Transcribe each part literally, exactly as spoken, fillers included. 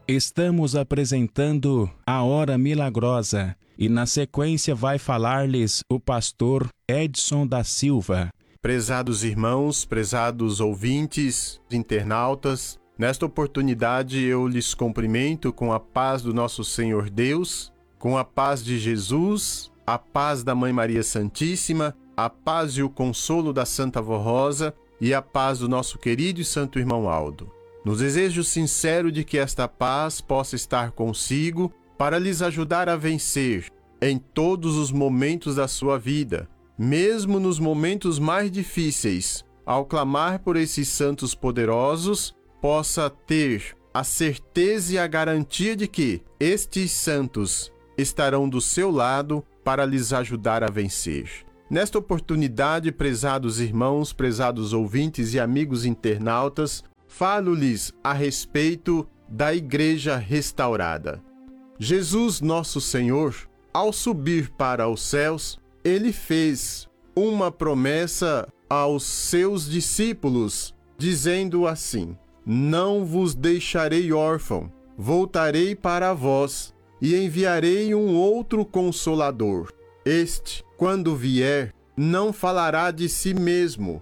Estamos apresentando a Hora Milagrosa e na sequência vai falar-lhes o pastor Edson da Silva. Prezados irmãos, prezados ouvintes, internautas, nesta oportunidade eu lhes cumprimento com a paz do nosso Senhor Deus, com a paz de Jesus, a paz da Mãe Maria Santíssima, a paz e o consolo da Santa Vó Rosa e a paz do nosso querido e santo irmão Aldo. No desejo sincero de que esta paz possa estar consigo para lhes ajudar a vencer em todos os momentos da sua vida, mesmo nos momentos mais difíceis, ao clamar por esses santos poderosos, possa ter a certeza e a garantia de que estes santos estarão do seu lado para lhes ajudar a vencer. Nesta oportunidade, prezados irmãos, prezados ouvintes e amigos internautas, falo-lhes a respeito da Igreja restaurada. Jesus, nosso Senhor, ao subir para os céus, ele fez uma promessa aos seus discípulos, dizendo assim: não vos deixarei órfão, voltarei para vós e enviarei um outro Consolador. Este, quando vier, não falará de si mesmo,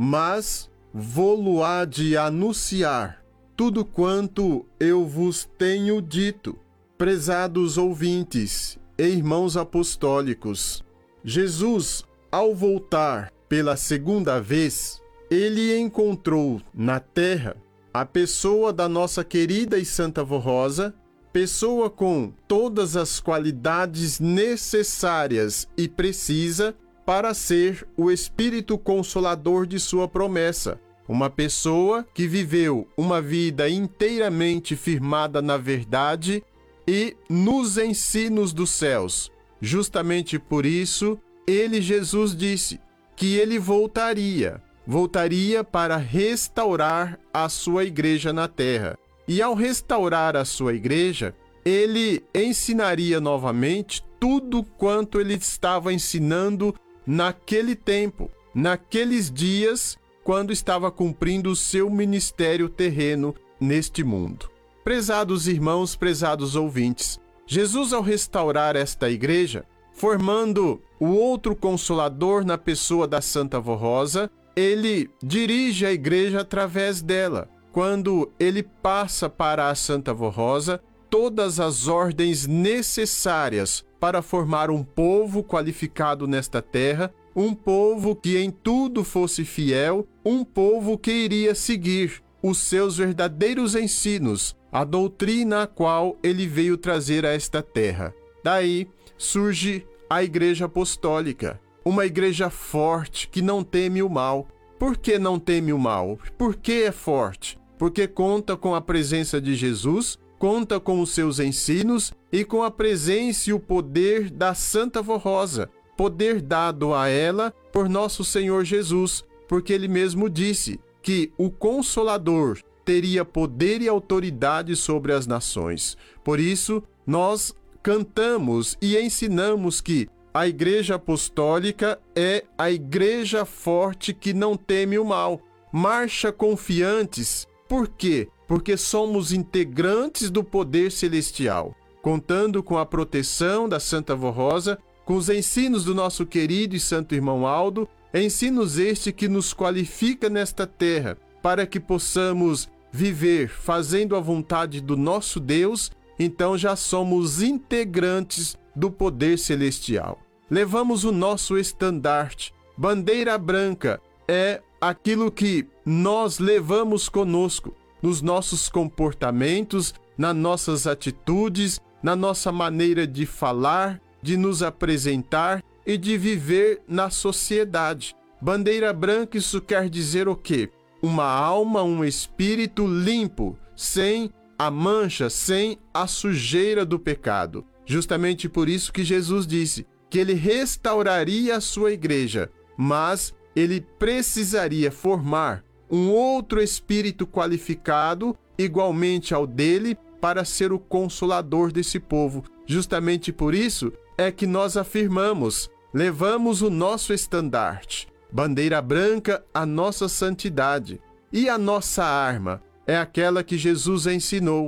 mas vô-lo-á de anunciar tudo quanto eu vos tenho dito. Prezados ouvintes e irmãos apostólicos, Jesus, ao voltar pela segunda vez, ele encontrou na terra a pessoa da nossa querida e Santa Vó Rosa, pessoa com todas as qualidades necessárias e precisa para ser o Espírito Consolador de sua promessa. Uma pessoa que viveu uma vida inteiramente firmada na verdade e nos ensinos dos céus. Justamente por isso, ele, Jesus, disse que ele voltaria, voltaria para restaurar a sua igreja na terra. E ao restaurar a sua igreja, ele ensinaria novamente tudo quanto ele estava ensinando naquele tempo, naqueles dias, quando estava cumprindo o seu ministério terreno neste mundo. Prezados irmãos, prezados ouvintes, Jesus, ao restaurar esta igreja, formando o outro Consolador na pessoa da Santa Vó Rosa, ele dirige a igreja através dela. Quando ele passa para a Santa Vó Rosa todas as ordens necessárias para formar um povo qualificado nesta terra, um povo que em tudo fosse fiel, um povo que iria seguir os seus verdadeiros ensinos, a doutrina a qual ele veio trazer a esta terra. Daí surge a Igreja Apostólica, uma igreja forte que não teme o mal. Por que não teme o mal? Por que é forte? Porque conta com a presença de Jesus, conta com os seus ensinos e com a presença e o poder da Santa Vó Rosa, poder dado a ela por nosso Senhor Jesus, porque ele mesmo disse que o Consolador teria poder e autoridade sobre as nações. Por isso, nós cantamos e ensinamos que a Igreja Apostólica é a igreja forte que não teme o mal. Marcha confiantes. Por quê? Porque somos integrantes do poder celestial, contando com a proteção da Santa Vó Rosa, com os ensinos do nosso querido e santo irmão Aldo, ensinos este que nos qualifica nesta terra, para que possamos viver fazendo a vontade do nosso Deus. Então já somos integrantes do poder celestial. Levamos o nosso estandarte, bandeira branca, é aquilo que nós levamos conosco, nos nossos comportamentos, nas nossas atitudes, na nossa maneira de falar, de nos apresentar e de viver na sociedade. Bandeira branca, isso quer dizer o quê? Uma alma, um espírito limpo, sem a mancha, sem a sujeira do pecado. Justamente por isso que Jesus disse que ele restauraria a sua igreja, mas ele precisaria formar um outro espírito qualificado, igualmente ao dele, para ser o consolador desse povo. Justamente por isso é que nós afirmamos, levamos o nosso estandarte, bandeira branca, a nossa santidade, e a nossa arma é aquela que Jesus ensinou.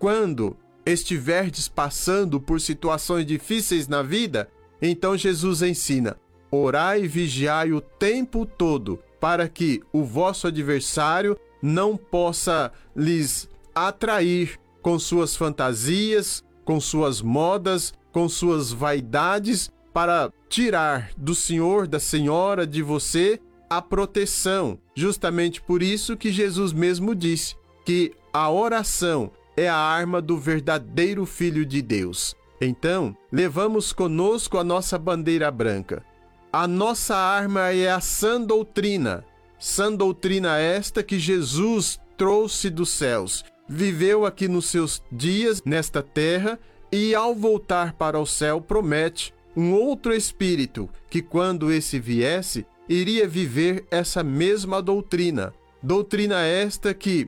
quando estiverdes passando por situações difíceis na vida, então Jesus ensina: orai e vigiai o tempo todo, para que o vosso adversário não possa lhes atrair com suas fantasias, com suas modas, com suas vaidades, para tirar do senhor, da senhora, de você a proteção. Justamente por isso que Jesus mesmo disse que a oração é a arma do verdadeiro Filho de Deus. Então, levamos conosco a nossa bandeira branca. A nossa arma é a sã doutrina. Sã doutrina esta que Jesus trouxe dos céus, viveu aqui nos seus dias nesta terra e, ao voltar para o céu, promete um outro Espírito que, quando esse viesse, iria viver essa mesma doutrina. Doutrina esta que